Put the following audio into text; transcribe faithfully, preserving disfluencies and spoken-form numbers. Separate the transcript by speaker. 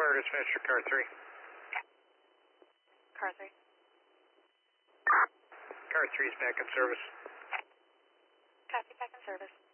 Speaker 1: car dispatch for car three.
Speaker 2: Car three.
Speaker 1: Car three is back in service.
Speaker 2: Copy, back in service.